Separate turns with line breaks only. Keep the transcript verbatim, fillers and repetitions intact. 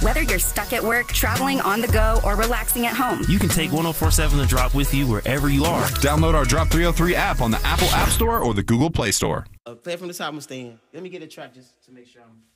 Whether you're stuck at work, traveling on the go, or relaxing at home,
you can take one oh four seven The Drop with you wherever you are.
Download our Drop three oh three app on the Apple App Store or the Google Play Store.
Uh, play it from the top, I'm staying. Let me get a track just to make sure I'm...